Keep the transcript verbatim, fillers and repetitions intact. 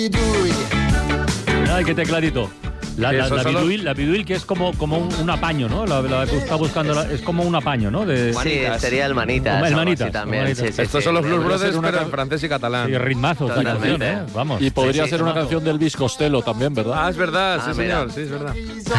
Ay, qué tecladito. La, la, la, solo... biduil, la biduil que es como, como un, un apaño, ¿no? La, la que está buscando la, es como un apaño, ¿no? De... Sí, sería el Manitas. El Manitas. También. Manitas. Sí, sí, Estos sí, son los sí, Blues sí, Brothers, una pero can... en francés y catalán. Sí, ritmazo. Totalmente. Canción, ¿eh? Vamos. Y podría sí, sí, ser una vamos. canción del Elvis Costello también, ¿verdad? Ah, es verdad, Ah, sí, mira. señor, sí, es verdad.